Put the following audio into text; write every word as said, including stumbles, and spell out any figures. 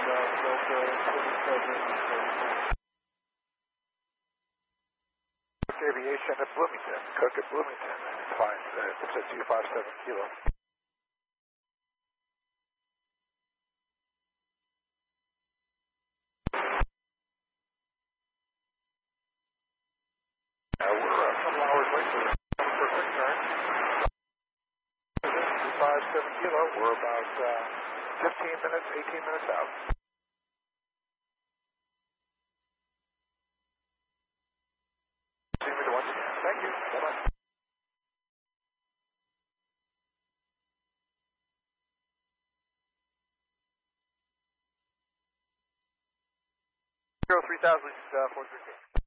Aviation at Bloomington, Cook at Bloomington, flies uh, it's a two five seven kilo. Uh, we're a couple hours late for, for a quick turn. two five seven kilo, we're about uh, fifteen minutes, eighteen minutes out. See you once again. Thank you. Bye-bye. three thousand, uh, four three two.